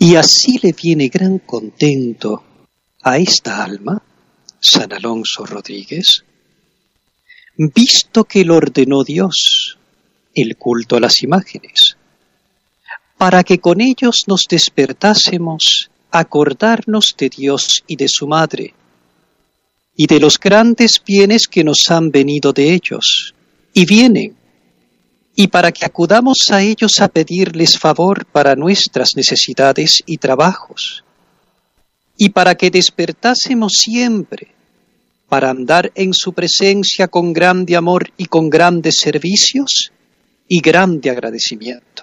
Y así le viene gran contento a esta alma, San Alonso Rodríguez, visto que lo ordenó Dios, el culto a las imágenes, para que con ellos nos despertásemos a acordarnos de Dios y de su Madre, y de los grandes bienes que nos han venido de ellos, y vienen, y para que acudamos a ellos a pedirles favor para nuestras necesidades y trabajos, y para que despertásemos siempre, para andar en su presencia con grande amor y con grandes servicios y grande agradecimiento.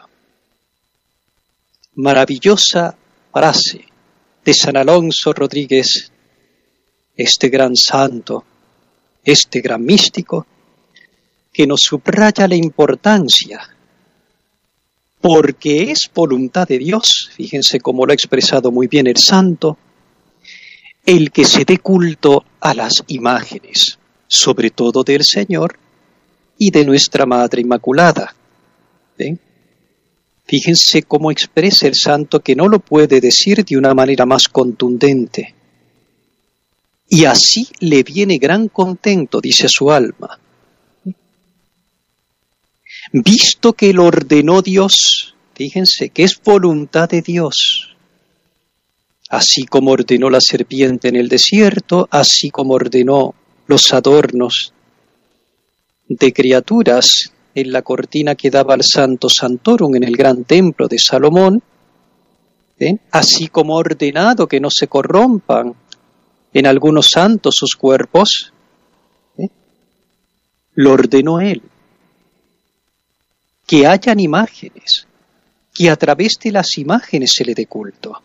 Maravillosa frase de San Alonso Rodríguez, este gran santo, este gran místico, que nos subraya la importancia, porque es voluntad de Dios, fíjense cómo lo ha expresado muy bien el santo, el que se dé culto a las imágenes, sobre todo del Señor y de nuestra Madre Inmaculada. ¿Ven? Fíjense cómo expresa el santo que no lo puede decir de una manera más contundente. Y así le viene gran contento, dice su alma. Visto que lo ordenó Dios, fíjense que es voluntad de Dios, así como ordenó la serpiente en el desierto, así como ordenó los adornos de criaturas en la cortina que daba al Santo Santorum en el gran templo de Salomón, así como ha ordenado que no se corrompan en algunos santos sus cuerpos, lo ordenó Él. Que hayan imágenes, que a través de las imágenes se le dé culto.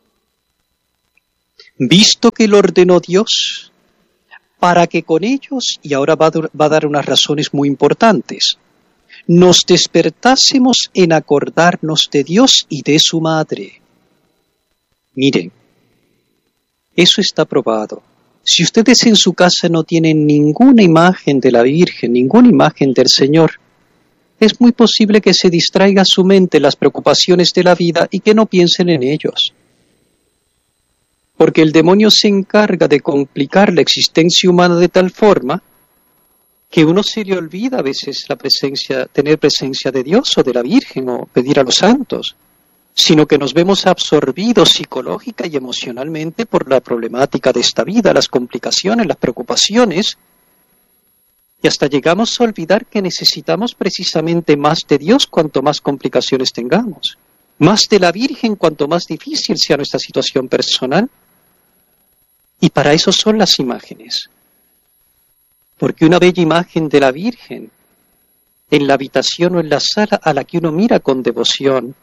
Visto que lo ordenó Dios, para que con ellos, y ahora va a dar unas razones muy importantes, nos despertásemos en acordarnos de Dios y de su Madre. Miren, eso está probado. Si ustedes en su casa no tienen ninguna imagen de la Virgen, ninguna imagen del Señor, es muy posible que se distraiga su mente las preocupaciones de la vida y que no piensen en ellos. Porque el demonio se encarga de complicar la existencia humana de tal forma que uno se le olvida a veces tener presencia de Dios o de la Virgen o pedir a los santos, sino que nos vemos absorbidos psicológica y emocionalmente por la problemática de esta vida, las complicaciones, las preocupaciones, y hasta llegamos a olvidar que necesitamos precisamente más de Dios cuanto más complicaciones tengamos, más de la Virgen cuanto más difícil sea nuestra situación personal. Y para eso son las imágenes. Porque una bella imagen de la Virgen en la habitación o en la sala a la que uno mira con devoción,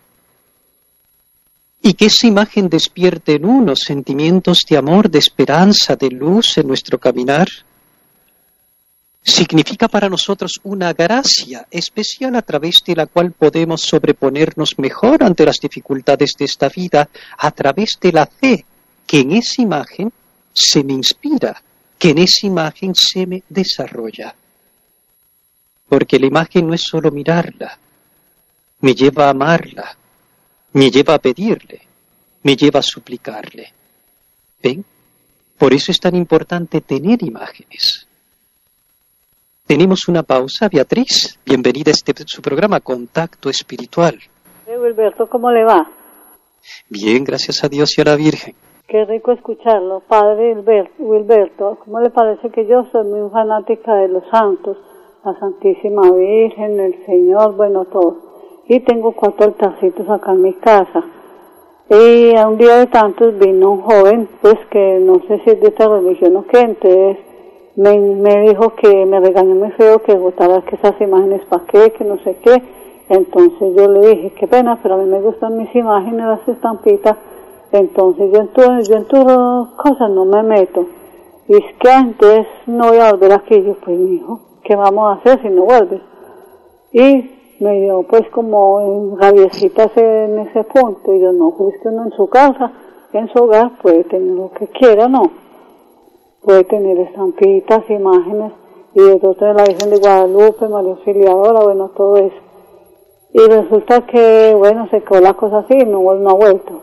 y que esa imagen despierte en uno sentimientos de amor, de esperanza, de luz en nuestro caminar, significa para nosotros una gracia especial a través de la cual podemos sobreponernos mejor ante las dificultades de esta vida a través de la fe que en esa imagen se me inspira, que en esa imagen se me desarrolla. Porque la imagen no es solo mirarla, me lleva a amarla, me lleva a pedirle, me lleva a suplicarle. ¿Ven? Por eso es tan importante tener imágenes. Tenemos una pausa, Beatriz. Bienvenida a su programa Contacto Espiritual. Wilberto, ¿cómo le va? Bien, gracias a Dios y a la Virgen. Qué rico escucharlo, Padre Wilberto. ¿Cómo le parece que yo soy muy fanática de los santos? La Santísima Virgen, el Señor, bueno, todo. Y tengo 4 altarcitos acá en mi casa. Y a un día de tantos vino un joven, pues que no sé si es de esta religión o qué, entonces me dijo que me regañó muy feo, que botara que esas imágenes para qué, que no sé qué. Entonces yo le dije, qué pena, pero a mí me gustan mis imágenes, las estampitas. Entonces yo en tu cosas no me meto. Y es que antes no voy a volver aquí. Yo, pues mi hijo, ¿qué vamos a hacer si no vuelves? Y me dio pues como rabiecitas en ese punto. Y yo, no, pues que uno en su casa, en su hogar, puede tener lo que quiera, ¿no? Puede tener estampitas, imágenes, y de otra de la Virgen de Guadalupe, María Auxiliadora, bueno, todo eso. Y resulta que, bueno, se quedó la cosa así y no ha vuelto.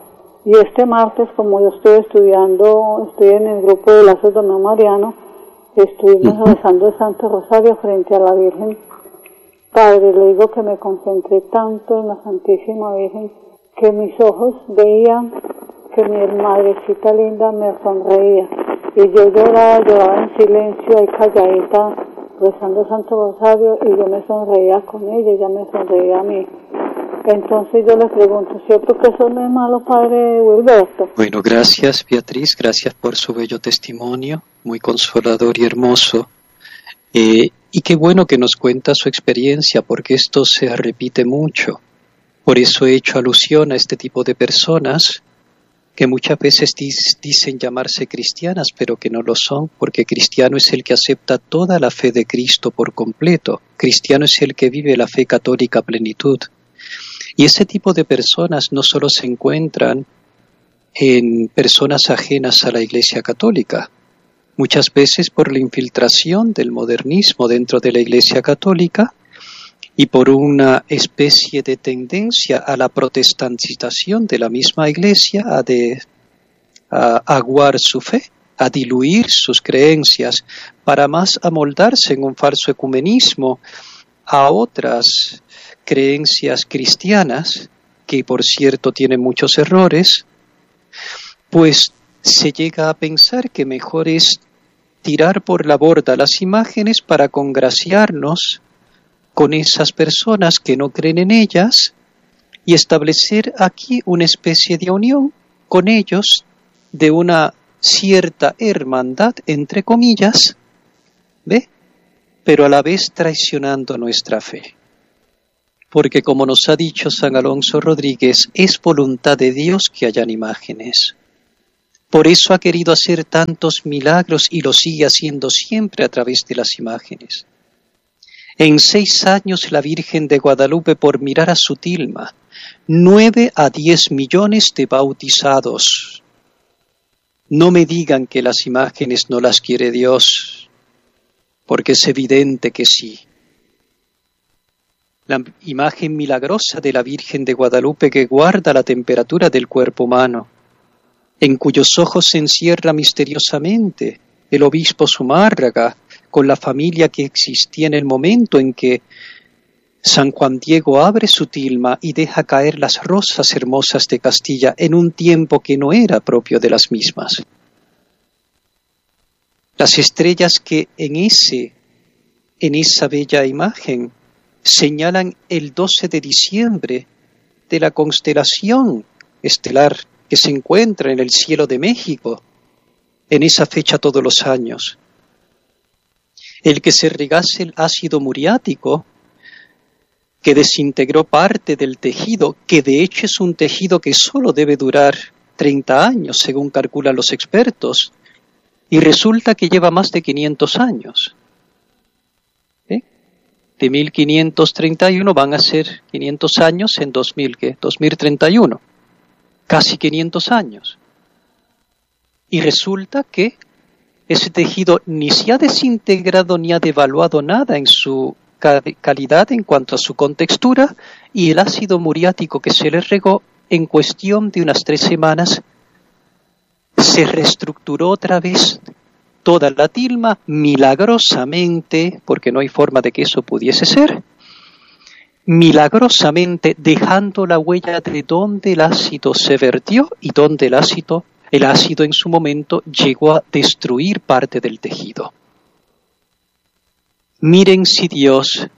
Y este martes, como yo estoy en el grupo de Lazos Domingo Mariano, estuvimos rezando el Santo Rosario frente a la Virgen. Padre, le digo que me concentré tanto en la Santísima Virgen que mis ojos veían que mi madrecita linda me sonreía. Y yo lloraba en silencio, ahí calladita, rezando el Santo Rosario, y yo me sonreía con ella, ella me sonreía a mí. Entonces yo le pregunto, ¿cierto que eso no es malo, Padre Wilberto? Bueno, gracias Beatriz, gracias por su bello testimonio, muy consolador y hermoso. Y qué bueno que nos cuenta su experiencia, porque esto se repite mucho. Por eso he hecho alusión a este tipo de personas que muchas veces dicen llamarse cristianas, pero que no lo son, porque cristiano es el que acepta toda la fe de Cristo por completo. Cristiano es el que vive la fe católica a plenitud. Y ese tipo de personas no solo se encuentran en personas ajenas a la Iglesia Católica. Muchas veces por la infiltración del modernismo dentro de la Iglesia Católica y por una especie de tendencia a la protestantización de la misma Iglesia, a aguar su fe, a diluir sus creencias, para más amoldarse en un falso ecumenismo a otras creencias cristianas, que por cierto tienen muchos errores, pues se llega a pensar que mejor es tirar por la borda las imágenes para congraciarnos con esas personas que no creen en ellas y establecer aquí una especie de unión con ellos de una cierta hermandad, entre comillas, ¿ve? Pero a la vez traicionando nuestra fe. Porque como nos ha dicho San Alonso Rodríguez, es voluntad de Dios que hayan imágenes. Por eso ha querido hacer tantos milagros y lo sigue haciendo siempre a través de las imágenes. En 6 años la Virgen de Guadalupe, por mirar a su tilma, 9 a 10 millones de bautizados. No me digan que las imágenes no las quiere Dios, porque es evidente que sí. La imagen milagrosa de la Virgen de Guadalupe que guarda la temperatura del cuerpo humano, en cuyos ojos se encierra misteriosamente el obispo Zumárraga con la familia que existía en el momento en que San Juan Diego abre su tilma y deja caer las rosas hermosas de Castilla en un tiempo que no era propio de las mismas. Las estrellas que en esa bella imagen señalan el 12 de diciembre de la constelación estelar que se encuentra en el cielo de México, en esa fecha todos los años. El que se regase el ácido muriático, que desintegró parte del tejido, que de hecho es un tejido que solo debe durar 30 años, según calculan los expertos, y resulta que lleva más de 500 años. De 1531 van a ser 500 años en 2031, casi 500 años. Y resulta que ese tejido ni se ha desintegrado ni ha devaluado nada en su calidad en cuanto a su contextura, y el ácido muriático que se le regó en cuestión de unas 3 semanas se reestructuró otra vez toda la tilma milagrosamente, porque no hay forma de que eso pudiese ser, milagrosamente dejando la huella de donde el ácido se vertió y donde el ácido en su momento llegó a destruir parte del tejido. Miren si Dios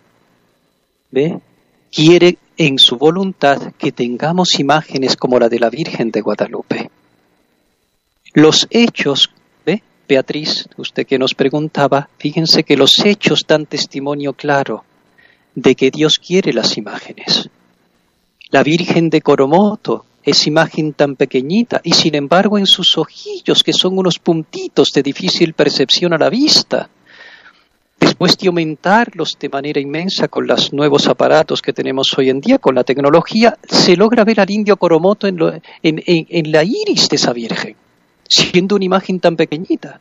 quiere en su voluntad que tengamos imágenes como la de la Virgen de Guadalupe. Los hechos, Beatriz, usted que nos preguntaba, fíjense que los hechos dan testimonio claro de que Dios quiere las imágenes. La Virgen de Coromoto, esa imagen tan pequeñita, y sin embargo en sus ojillos, que son unos puntitos de difícil percepción a la vista, después de aumentarlos de manera inmensa con los nuevos aparatos que tenemos hoy en día, con la tecnología, se logra ver al indio Coromoto en la iris de esa Virgen, siendo una imagen tan pequeñita.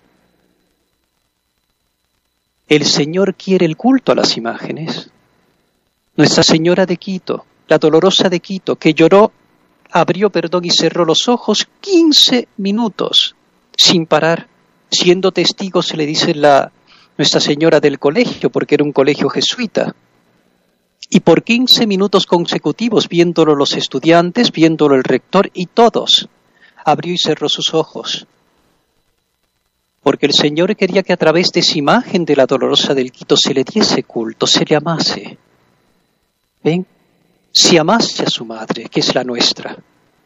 El Señor quiere el culto a las imágenes. Nuestra Señora de Quito, la Dolorosa de Quito, que lloró abrió, y cerró los ojos 15 minutos sin parar, siendo testigo, se le dice Nuestra Señora del colegio, porque era un colegio jesuita. Y por 15 minutos consecutivos, viéndolo los estudiantes, viéndolo el rector y todos, abrió y cerró sus ojos. Porque el Señor quería que a través de esa imagen de la Dolorosa del Quito se le diese culto, se le amase. ¿Ven? Se amase a su madre, que es la nuestra.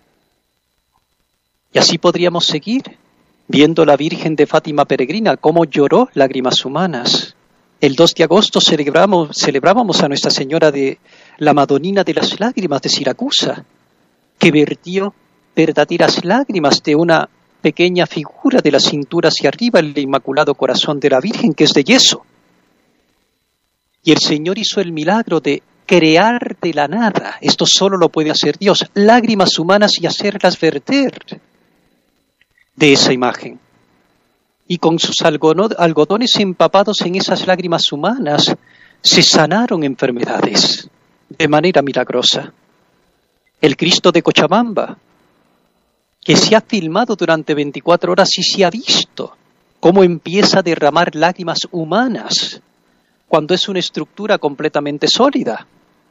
Y así podríamos seguir viendo la Virgen de Fátima peregrina, cómo lloró lágrimas humanas. El 2 de agosto celebrábamos a Nuestra Señora de la Madonina de las Lágrimas de Siracusa, que vertió verdaderas lágrimas de una pequeña figura de la cintura hacia arriba, el Inmaculado Corazón de la Virgen, que es de yeso. Y el Señor hizo el milagro de crear de la nada, esto solo lo puede hacer Dios, lágrimas humanas y hacerlas verter de esa imagen. Y con sus algodones empapados en esas lágrimas humanas, se sanaron enfermedades de manera milagrosa. El Cristo de Cochabamba, que se ha filmado durante 24 horas y se ha visto cómo empieza a derramar lágrimas humanas cuando es una estructura completamente sólida.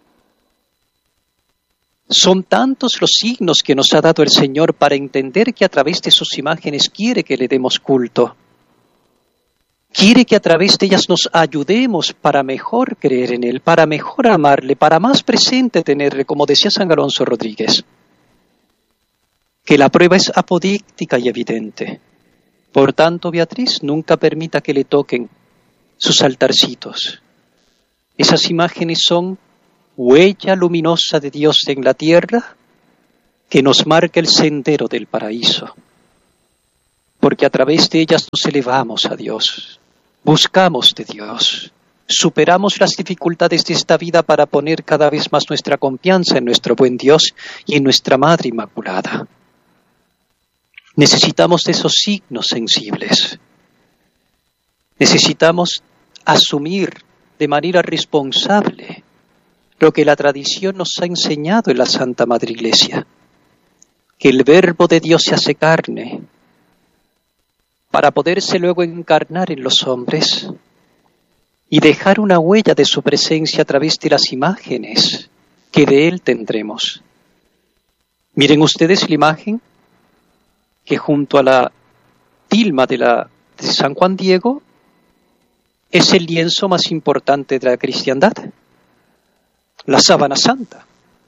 Son tantos los signos que nos ha dado el Señor para entender que a través de sus imágenes quiere que le demos culto. Quiere que a través de ellas nos ayudemos para mejor creer en Él, para mejor amarle, para más presente tenerle, como decía San Alonso Rodríguez. Que la prueba es apodíctica y evidente. Por tanto, Beatriz, nunca permita que le toquen sus altarcitos. Esas imágenes son huella luminosa de Dios en la tierra que nos marca el sendero del paraíso. Porque a través de ellas nos elevamos a Dios, buscamos de Dios, superamos las dificultades de esta vida para poner cada vez más nuestra confianza en nuestro buen Dios y en nuestra Madre Inmaculada. Necesitamos de esos signos sensibles. Necesitamos asumir de manera responsable lo que la tradición nos ha enseñado en la Santa Madre Iglesia, que el Verbo de Dios se hace carne para poderse luego encarnar en los hombres y dejar una huella de su presencia a través de las imágenes que de Él tendremos. Miren ustedes la imagen que junto a la tilma de San Juan Diego es el lienzo más importante de la cristiandad, la sábana santa.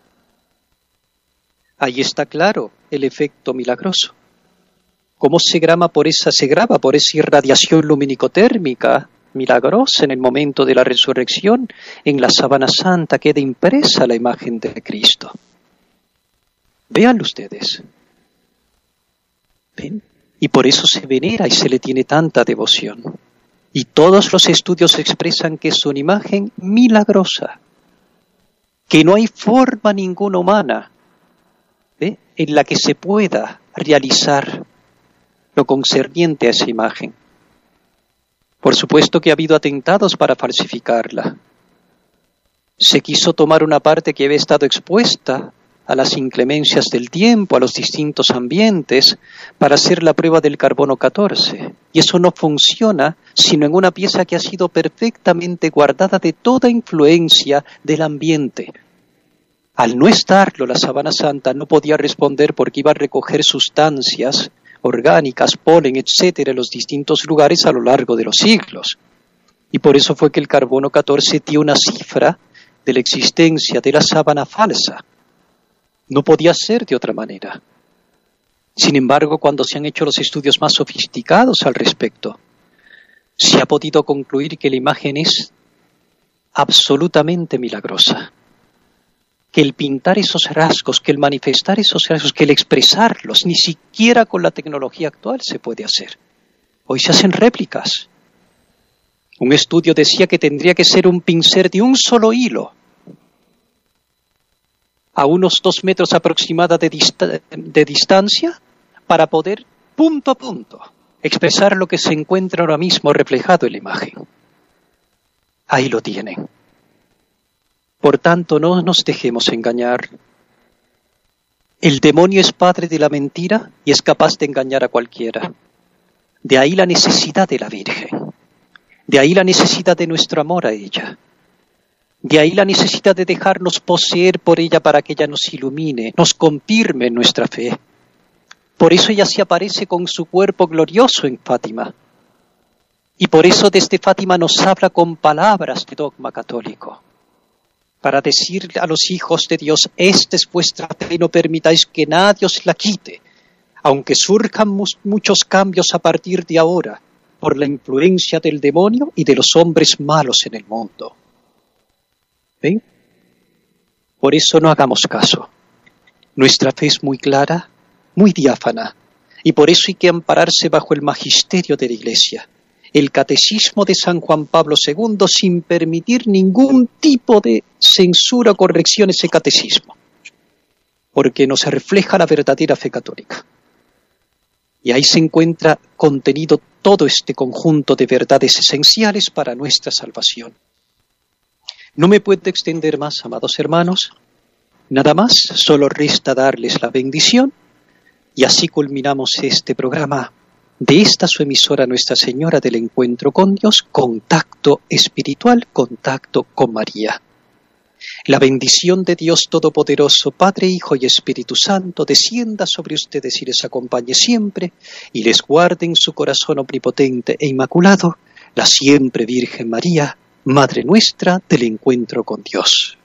Ahí está claro el efecto milagroso. Cómo se graba por esa irradiación luminicotérmica milagrosa en el momento de la resurrección, en la sábana santa queda impresa la imagen de Cristo. Véanlo ustedes. ¿Ven? Y por eso se venera y se le tiene tanta devoción. Y todos los estudios expresan que es una imagen milagrosa, que no hay forma ninguna humana en la que se pueda realizar lo concerniente a esa imagen. Por supuesto que ha habido atentados para falsificarla. Se quiso tomar una parte que había estado expuesta a las inclemencias del tiempo, a los distintos ambientes, para hacer la prueba del carbono 14. Y eso no funciona sino en una pieza que ha sido perfectamente guardada de toda influencia del ambiente. Al no estarlo, la sábana santa no podía responder porque iba a recoger sustancias orgánicas, polen, etcétera, en los distintos lugares a lo largo de los siglos. Y por eso fue que el carbono 14 dio una cifra de la existencia de la sábana falsa. No podía ser de otra manera. Sin embargo, cuando se han hecho los estudios más sofisticados al respecto, se ha podido concluir que la imagen es absolutamente milagrosa. Que el pintar esos rasgos, que el manifestar esos rasgos, que el expresarlos, ni siquiera con la tecnología actual se puede hacer. Hoy se hacen réplicas. Un estudio decía que tendría que ser un pincel de un solo hilo, a unos 2 metros aproximada de distancia, para poder, punto a punto, expresar lo que se encuentra ahora mismo reflejado en la imagen. Ahí lo tienen. Por tanto, no nos dejemos engañar. El demonio es padre de la mentira y es capaz de engañar a cualquiera. De ahí la necesidad de la Virgen. De ahí la necesidad de nuestro amor a ella. De ahí la necesidad de dejarnos poseer por ella para que ella nos ilumine, nos confirme en nuestra fe. Por eso ella se aparece con su cuerpo glorioso en Fátima. Y por eso desde Fátima nos habla con palabras de dogma católico. Para decir a los hijos de Dios, esta es vuestra fe, no permitáis que nadie os la quite, aunque surjan muchos cambios a partir de ahora, por la influencia del demonio y de los hombres malos en el mundo. ¿Ven? Por eso no hagamos caso. Nuestra fe es muy clara, muy diáfana, y por eso hay que ampararse bajo el magisterio de la Iglesia, el catecismo de San Juan Pablo II, sin permitir ningún tipo de censura o corrección a ese catecismo, porque nos refleja la verdadera fe católica. Y ahí se encuentra contenido todo este conjunto de verdades esenciales para nuestra salvación. No me puedo extender más, amados hermanos. Nada más, solo resta darles la bendición y así culminamos este programa de esta su emisora Nuestra Señora del Encuentro con Dios, Contacto Espiritual, Contacto con María. La bendición de Dios Todopoderoso, Padre, Hijo y Espíritu Santo, descienda sobre ustedes y les acompañe siempre, y les guarde en su corazón omnipotente e inmaculado, la siempre Virgen María, Madre nuestra del Encuentro con Dios.